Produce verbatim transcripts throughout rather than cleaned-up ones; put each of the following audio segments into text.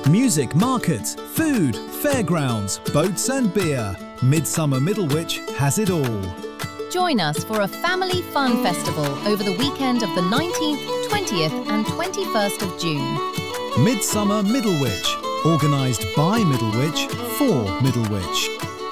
Music, market, food, fairgrounds, boats and beer. Midsummer Middlewich has it all. Join us for a family fun festival over the weekend of the nineteenth, twentieth and twenty-first of June. Midsummer Middlewich, organised by Middlewich for Middlewich.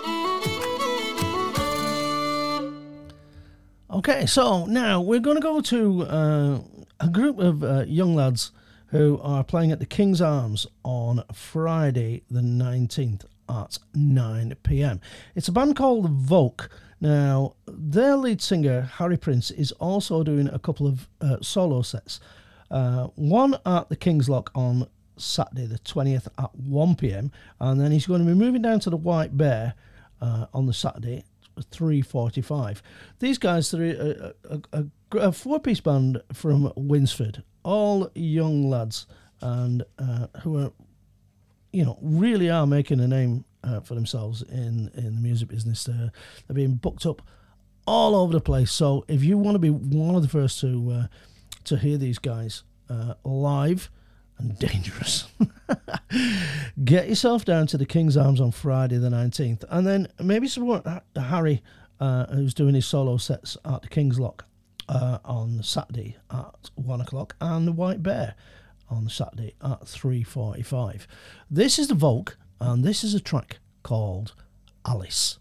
Okay, so now we're going to go to uh, a group of uh, young lads who are playing at the King's Arms on Friday the nineteenth at nine p.m. It's a band called Volk. Now, their lead singer, Harry Prince, is also doing a couple of uh, solo sets. Uh, one at the King's Lock on Saturday the twentieth at one p.m. and then he's going to be moving down to the White Bear uh, on the Saturday at three forty-five. These guys are a, a, a, a four-piece band from Winsford, all young lads and uh, who are, you know, really are making a name uh, for themselves in, in the music business. Uh, they're being booked up all over the place. So if you want to be one of the first to uh, to hear these guys uh, live and dangerous, get yourself down to the King's Arms on Friday the nineteenth, and then maybe support Harry, uh, who's doing his solo sets at the King's Lock uh, on Saturday at one o'clock, and the White Bear on Saturday at three forty-five. This is the Volk, and this is a track called Alice.